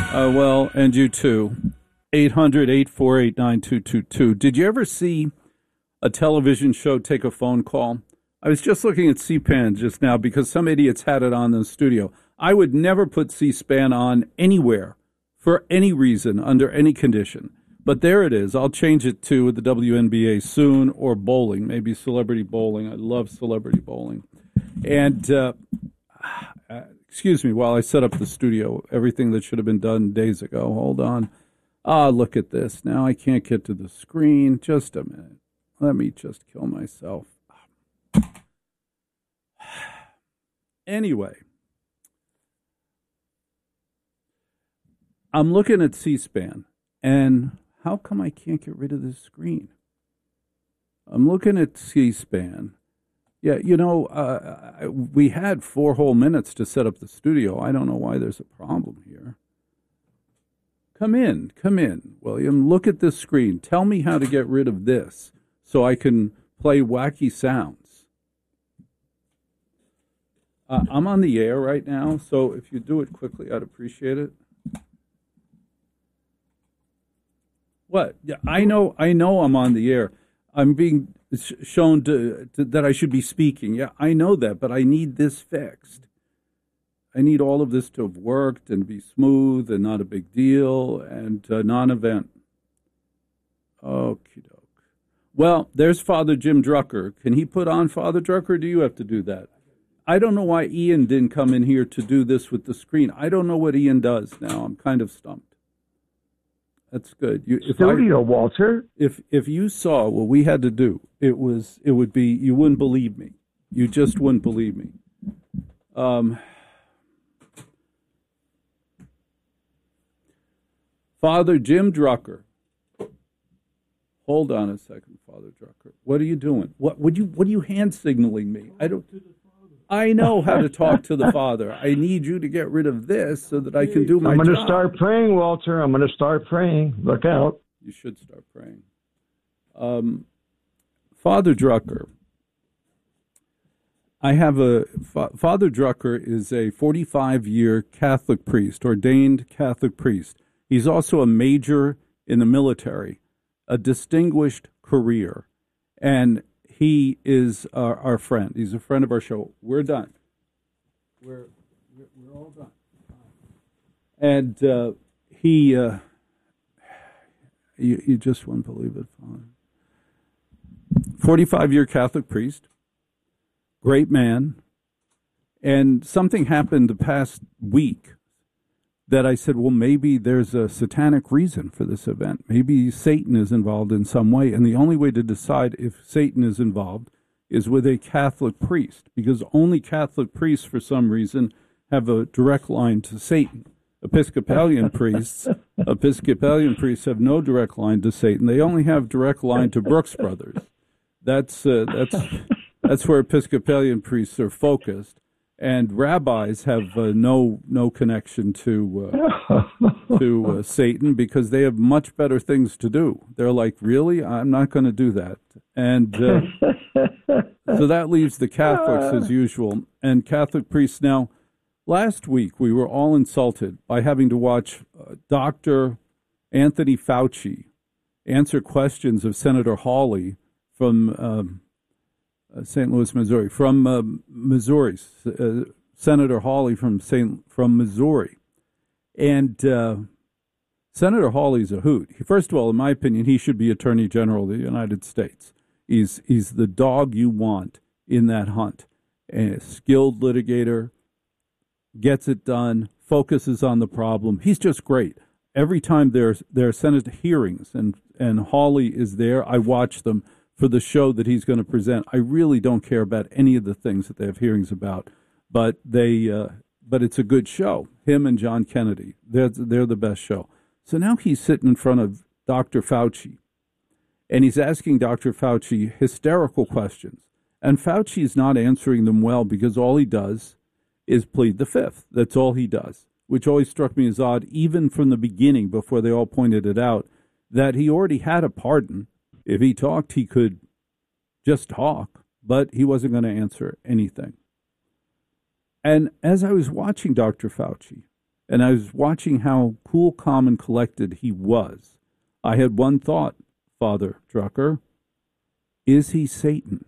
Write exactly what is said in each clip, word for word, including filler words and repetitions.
Uh, well, and you too. eight hundred, eight four eight, nine two two two. Did you ever see a television show take a phone call? I was just looking at C-SPAN just now because some idiots had it on in the studio. I would never put C-SPAN on anywhere for any reason, under any condition. But there it is. I'll change it to the W N B A soon, or bowling, maybe celebrity bowling. I love celebrity bowling. And, uh, uh, excuse me, while I set up the studio, everything that should have been done days ago. Hold on. Ah, look at this. Now I can't get to the screen. Just a minute. Let me just kill myself. Anyway, I'm looking at C-SPAN, and how come I can't get rid of this screen? I'm looking at C-SPAN. Yeah, you know, uh, we had four whole minutes to set up the studio. I don't know why there's a problem here. Come in, come in, William. Look at this screen. Tell me how to get rid of this so I can play wacky sounds. Uh, I'm on the air right now, so if you do it quickly, I'd appreciate it. What? Yeah, I know. I know. I'm on the air. I'm being sh- shown to, to, that I should be speaking. Yeah, I know that, but I need this fixed. I need all of this to have worked and be smooth and not a big deal and uh, non-event. Okie doke. Well, there's Father Jim Drucker. Can he put on Father Drucker, or do you have to do that? I don't know why Ian didn't come in here to do this with the screen. I don't know what Ian does now. I'm kind of stumped. That's good. You, if Studio, I, Walter. If if you saw what we had to do, it was it would be you wouldn't believe me. You just wouldn't believe me. Um, Father Jim Drucker. Hold on a second, Father Drucker. What are you doing? What would you what are you hand signaling me? I don't. I know how to talk to the Father. I need you to get rid of this so that I can do my I'm job. going to start praying, Walter. I'm going to start praying. Look out. You should start praying. Um, Father Drucker. I have a... Father Drucker is a forty-five-year Catholic priest, ordained Catholic priest. He's also a major in the military, a distinguished career, and he is our, our friend. He's a friend of our show. We're done. We're we're, we're all done. And uh, he, uh, you, you just won't believe it, Father. forty-five-year Catholic priest, great man, and something happened the past week that I said, well, maybe there's a satanic reason for this event. Maybe Satan is involved in some way. And the only way to decide if Satan is involved is with a Catholic priest, because only Catholic priests, for some reason, have a direct line to Satan. Episcopalian priests, Episcopalian priests have no direct line to Satan. They only have direct line to Brooks Brothers. That's uh, that's that's where Episcopalian priests are focused. And rabbis have uh, no no connection to uh, to uh, Satan, because they have much better things to do. They're like, really? I'm not going to do that. And uh, so that leaves the Catholics as usual. And Catholic priests. Now, last week we were all insulted by having to watch uh, Doctor Anthony Fauci answer questions of Senator Hawley from Um, Uh, Saint Louis, Missouri, from uh, Missouri, uh, Senator Hawley from Saint from Missouri, and uh, Senator Hawley's a hoot. First of all, in my opinion, he should be Attorney General of the United States. He's he's the dog you want in that hunt. A skilled litigator, gets it done, focuses on the problem. He's just great. Every time there's there are Senate hearings and and Hawley is there, I watch them for the show that he's going to present. I really don't care about any of the things that they have hearings about, but they, uh, but it's a good show. Him and John Kennedy, they're they're the best show. So now he's sitting in front of Doctor Fauci, and he's asking Doctor Fauci hysterical questions, and Fauci's not answering them well because all he does is plead the fifth. That's all he does, which always struck me as odd, even from the beginning, before they all pointed it out, that he already had a pardon. If he talked, he could just talk, but he wasn't going to answer anything. And as I was watching Doctor Fauci, And I was watching how cool, calm, and collected he was. I had one thought, Father Drucker. Is he Satan?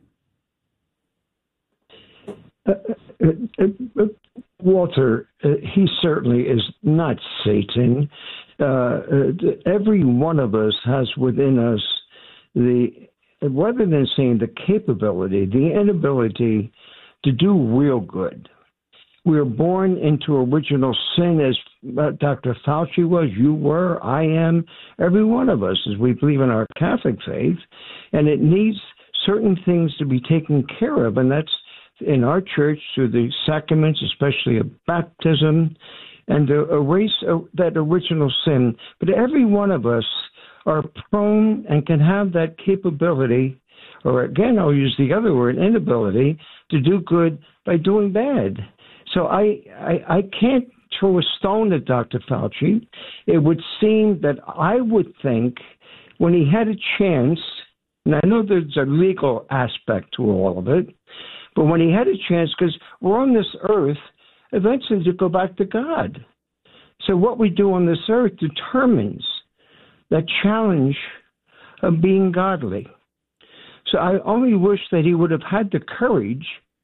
Uh, uh, uh, Walter, uh, he certainly is not Satan. Uh, uh, every one of us has within us the, rather than saying the capability, the inability to do real good. We are born into original sin, as Doctor Fauci was, you were, I am, every one of us, as we believe in our Catholic faith. And it needs certain things to be taken care of, and that's in our church through the sacraments, especially of baptism, and to erase that original sin. But every one of us are prone and can have that capability, or again, I'll use the other word, inability, to do good by doing bad. So I, I, I can't throw a stone at Doctor Fauci. It would seem that I would think when he had a chance, and I know there's a legal aspect to all of it, but when he had a chance, because we're on this earth eventually to go back to God. So what we do on this earth determines that challenge of being godly. So I only wish that he would have had the courage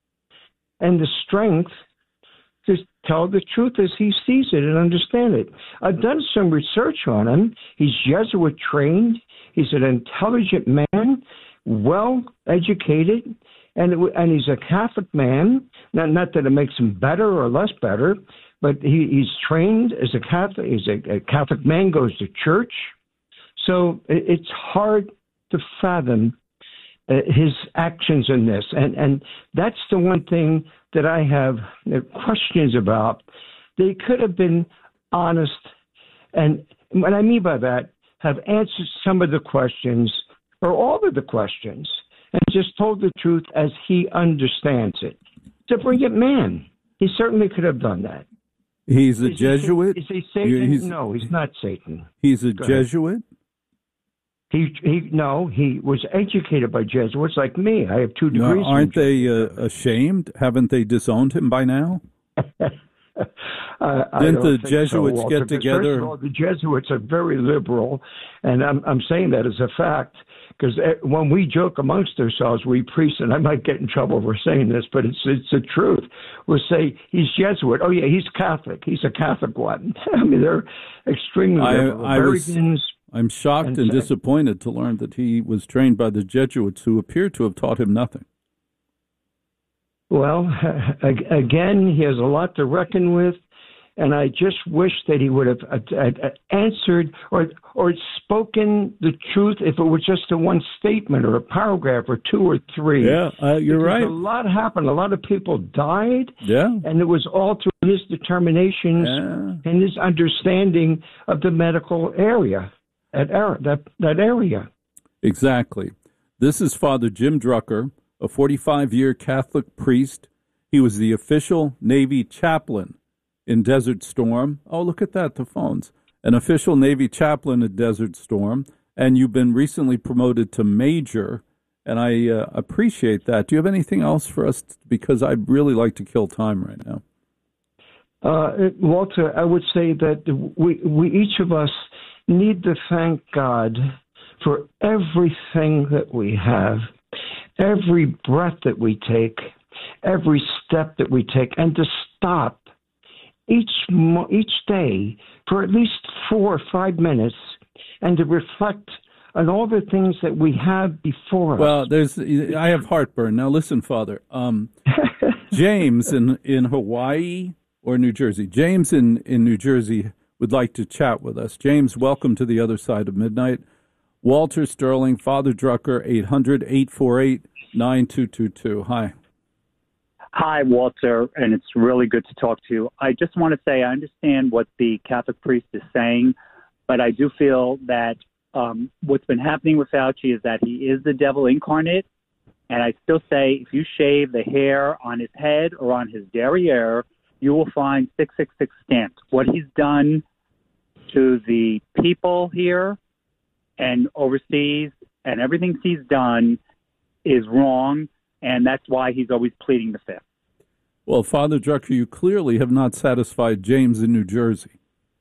and the strength to tell the truth as he sees it and understand it. I've done some research on him. He's Jesuit trained. He's an intelligent man, well educated, and and he's a Catholic man. Not not that it makes him better or less better, but he, he's trained as a Catholic. He's a, a Catholic man, goes to church. So it, it's hard to fathom uh, his actions in this, and and that's the one thing that I have questions about. They could have been honest, and what I mean by that, have answered some of the questions or all of the questions, and just told the truth as he understands it. It's a brilliant man. He certainly could have done that. He's a is Jesuit? He, is he Satan? He's, no, he's not Satan. He's a Go Jesuit? Ahead. He, he no, he was educated by Jesuits like me. I have two degrees. No, aren't they uh, ashamed? Haven't they disowned him by now? uh, Didn't the Jesuits so, get together? First of all, the Jesuits are very liberal, and I'm I'm saying that as a fact because when we joke amongst ourselves, we priests, and I might get in trouble for saying this, but it's it's the truth. We'll say he's Jesuit. Oh yeah, he's Catholic. He's a Catholic one. I mean, they're extremely liberal. I, I was, I'm shocked and, and disappointed to learn that he was trained by the Jesuits, who appear to have taught him nothing. Well, again, he has a lot to reckon with, and I just wish that he would have answered or or spoken the truth if it was just a one statement or a paragraph or two or three. Yeah, uh, you're because right. A lot happened. A lot of people died. Yeah. And it was all through his determinations yeah. and his understanding of the medical area, that, that, that area. Exactly. This is Father Jim Drucker, a forty-five-year Catholic priest. He was the official Navy chaplain in Desert Storm. Oh, look at that, the phones. An official Navy chaplain at Desert Storm, and you've been recently promoted to major, and I uh, appreciate that. Do you have anything else for us? Because I'd really like to kill time right now. Uh, Walter, I would say that we, we each of us need to thank God for everything that we have, every breath that we take, every step that we take, and to stop each each day for at least four or five minutes and to reflect on all the things that we have before us. Well, there's I have heartburn. Now listen, Father. Um, James in, in Hawaii or New Jersey. James in, in New Jersey would like to chat with us. James, welcome to the other side of midnight. Walter Sterling, Father Drucker, eight hundred, eight four eight, nine two two two. Hi. Hi, Walter, and it's really good to talk to you. I just want to say I understand what the Catholic priest is saying, but I do feel that um, what's been happening with Fauci is that he is the devil incarnate, and I still say if you shave the hair on his head or on his derriere, you will find six six six stamped. What he's done to the people here and overseas and everything he's done is wrong, and that's why he's always pleading the fifth. Well, Father Drucker, you clearly have not satisfied James in New Jersey.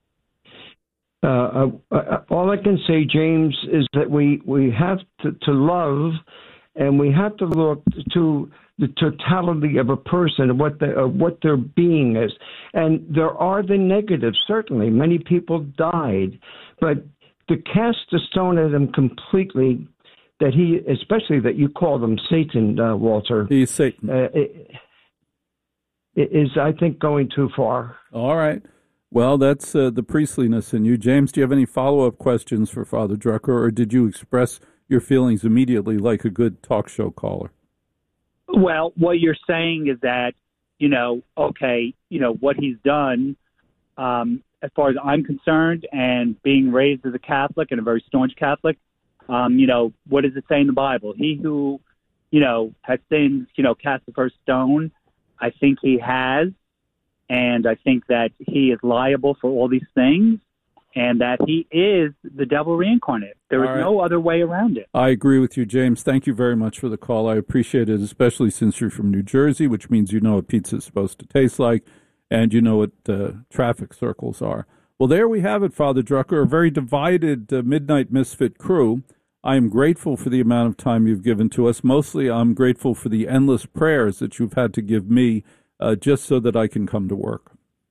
Uh, uh, all I can say, James, is that we, we have to, to love, and we have to look to the totality of a person and what, the, uh, what their being is. And there are the negatives, certainly. Many people died. But to cast a stone at him completely, that he, especially that you call him Satan, uh, Walter. He's Satan. Uh, it, it is, I think, going too far. All right. Well, that's uh, the priestliness in you. James, do you have any follow-up questions for Father Drucker, or did you express your feelings immediately like a good talk show caller? Well, what you're saying is that, you know, okay, you know, what he's done, um, as far as I'm concerned, and being raised as a Catholic and a very staunch Catholic, um, you know, what does it say in the Bible? He who, you know, has sinned, you know, cast the first stone. I think he has. And I think that he is liable for all these things, and that he is the devil reincarnate. There is right. no other way around it. I agree with you, James. Thank you very much for the call. I appreciate it, especially since you're from New Jersey, which means you know what pizza is supposed to taste like, and you know what uh, traffic circles are. Well, there we have it, Father Drucker, a very divided uh, Midnight Misfit crew. I am grateful for the amount of time you've given to us. Mostly, I'm grateful for the endless prayers that you've had to give me Uh, just so that I can come to work.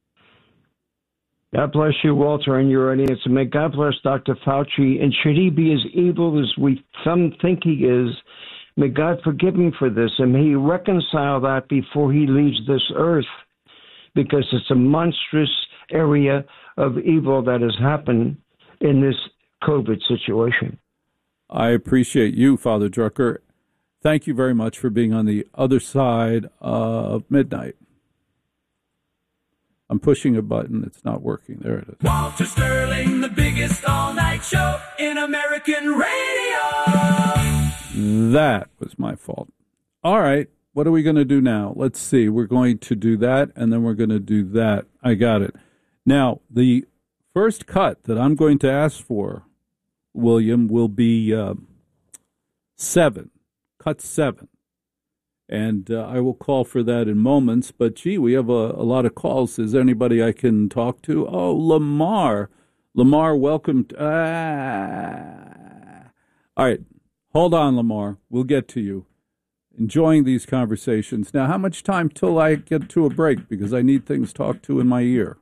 God bless you, Walter, and your audience. And may God bless Doctor Fauci. And should he be as evil as we some think he is, may God forgive him for this. And may he reconcile that before he leaves this earth, because it's a monstrous area of evil that has happened in this COVID situation. I appreciate you, Father Drucker. Thank you very much for being on the other side of midnight. I'm pushing a button. It's not working. There it is. Walter Sterling, the biggest all-night show in American radio. That was my fault. All right. What are we going to do now? Let's see. We're going to do that, and then we're going to do that. I got it. Now, the first cut that I'm going to ask for, William, will be uh, seven. Cut seven. And uh, I will call for that in moments. But, gee, we have a, a lot of calls. Is there anybody I can talk to? Oh, Lamar. Lamar, welcome. To, ah. All right. Hold on, Lamar. We'll get to you. Enjoying these conversations. Now, how much time till I get to a break? Because I need things talked to in my ear.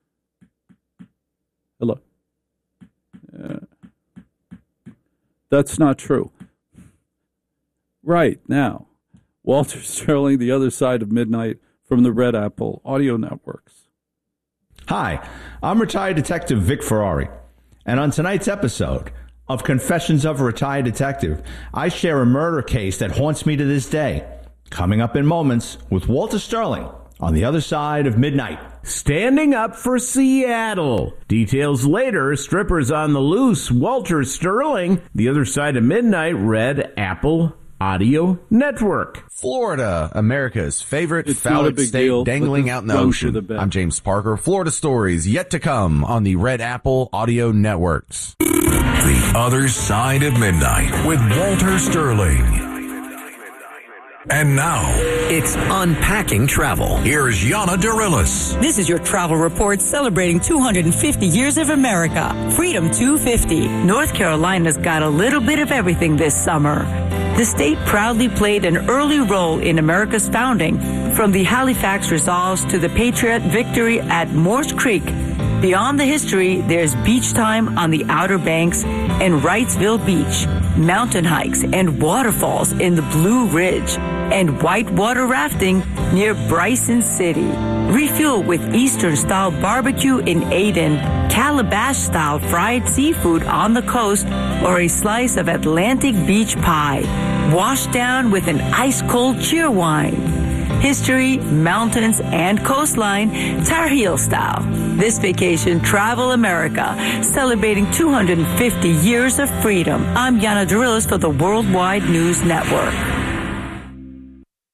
Hello. Uh, that's not true. Right now, Walter Sterling, the other side of midnight, from the Red Apple Audio Networks. Hi, I'm retired detective Vic Ferrari, and on tonight's episode of Confessions of a Retired Detective, I share a murder case that haunts me to this day. Coming up in moments with Walter Sterling on the other side of midnight. Standing up for Seattle. Details later. Strippers on the loose. Walter Sterling, the other side of midnight. Red Apple Audio Network. Florida, America's favorite it's phallic state deal. dangling out in the ocean. The I'm James Parker. Florida stories yet to come on the Red Apple Audio Networks. The Other Side of Midnight with Walter Sterling. And now, it's Unpacking Travel. Here's Yana Dirilis. This is your travel report celebrating two hundred fifty years of America. Freedom two fifty. North Carolina's got a little bit of everything this summer. The state proudly played an early role in America's founding, from the Halifax Resolves to the Patriot victory at Morse Creek. Beyond the history, there's beach time on the Outer Banks and Wrightsville Beach, mountain hikes and waterfalls in the Blue Ridge, and whitewater rafting near Bryson City. Refuel with Eastern-style barbecue in Aden, Calabash-style fried seafood on the coast, or a slice of Atlantic beach pie. Washed down with an ice-cold cheer wine. History, mountains, and coastline, Tar Heel style. This vacation, Travel America, celebrating two hundred fifty years of freedom. I'm Yana Dirilis for the Worldwide News Network.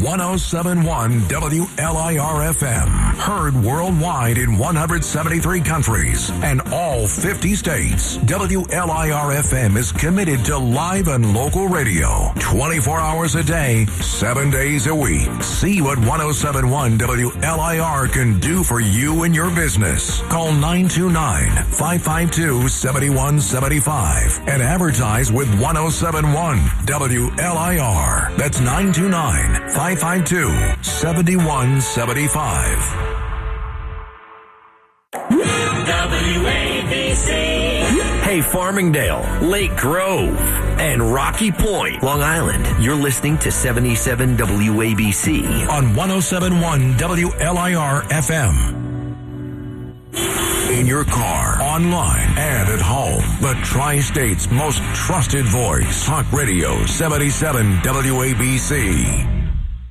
one oh seven point one W L I R F M. Heard worldwide in one hundred seventy-three countries and all fifty states. W L I R F M is committed to live and local radio. twenty-four hours a day, seven days a week. See what one oh seven point one W L I R can do for you and your business. Call nine two nine, five five two, seven one seven five and advertise with one oh seven point one W L I R. That's nine two nine, five five two, seven one seven five. W A B C. Hey, Farmingdale, Lake Grove, and Rocky Point, Long Island. You're listening to seventy-seven W A B C on one oh seven point one W L I R F M. In your car, online, and at home. The Tri-State's most trusted voice. Talk Radio seventy-seven W A B C.